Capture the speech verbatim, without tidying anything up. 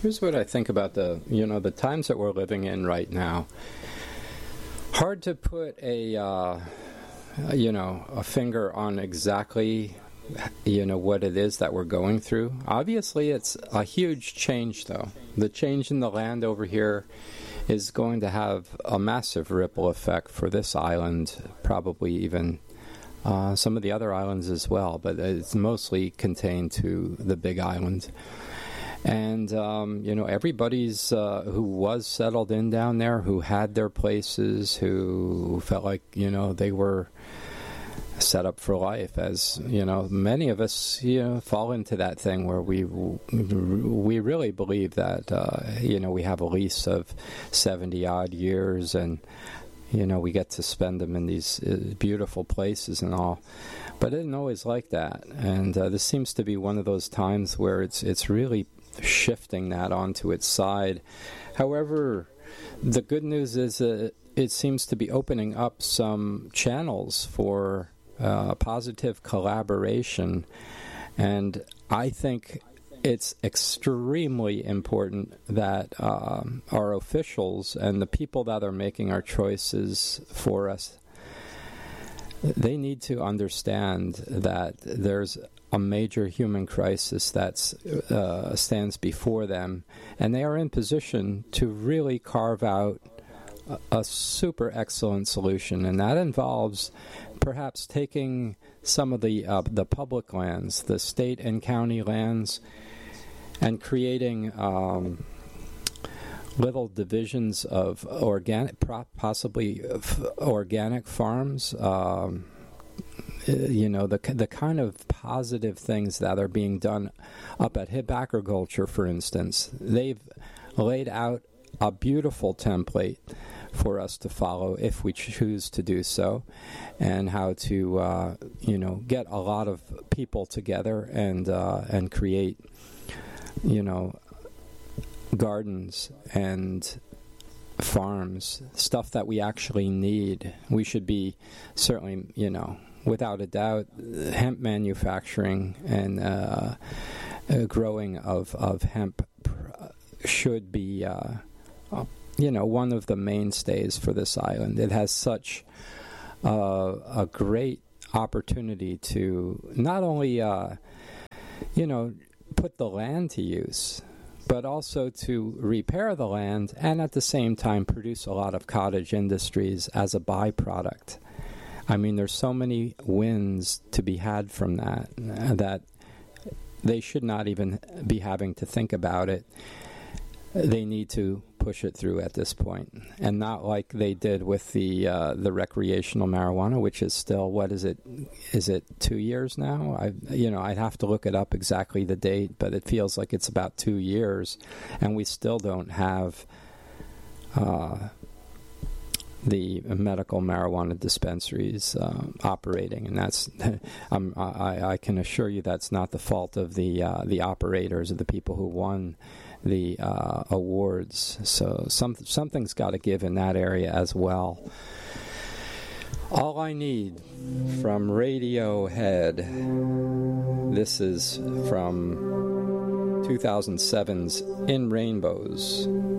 Here's what I think about the, you know, the times that we're living in right now. Hard to put a, uh, you know, a finger on exactly, you know, what it is that we're going through. Obviously, it's a huge change, though. The change in the land over here is going to have a massive ripple effect for this island, probably even uh, some of the other islands as well, but it's mostly contained to the Big Island. And, um, you know, everybody's uh, who was settled in down there, who had their places, who felt like, you know, they were set up for life, as, you know, many of us, you know, fall into that thing where we we really believe that, uh, you know, we have a lease of seventy-odd years and, you know, we get to spend them in these uh, beautiful places and all. But it isn't always like that. And uh, this seems to be one of those times where it's it's really shifting that onto its side. However, the good news is that it seems to be opening up some channels for uh, positive collaboration, and I think it's extremely important that um, our officials and the people that are making our choices for us, they need to understand that there's a major human crisis that uh, stands before them, and they are in position to really carve out a, a super excellent solution, and that involves perhaps taking some of the uh, the public lands, the state and county lands, and creating um, little divisions of organic, possibly organic farms. Um, you know, the the kind of positive things that are being done up at Hip Agriculture, for instance. They've laid out a beautiful template for us to follow if we choose to do so, and how to, uh, you know, get a lot of people together and uh, and create, you know, gardens and farms, stuff that we actually need. We should be certainly, you know, without a doubt, hemp manufacturing and uh, uh, growing of, of hemp should be, uh, uh, you know, one of the mainstays for this island. It has such uh, a great opportunity to not only, uh, you know, put the land to use, but also to repair the land and at the same time produce a lot of cottage industries as a byproduct. I mean, there's so many wins to be had from that that they should not even be having to think about it. They need to push it through at this point, and not like they did with the uh, the recreational marijuana, which is still, what is it? Is it two years now? I you know I'd have to look it up exactly the date, but it feels like it's about two years, and we still don't have Uh, the medical marijuana dispensaries uh, operating, and that's um, I, I can assure you that's not the fault of the uh, the operators or the people who won the uh, awards. So some something's got to give in that area as well. All I Need from Radiohead. This is from two thousand seven's In Rainbows.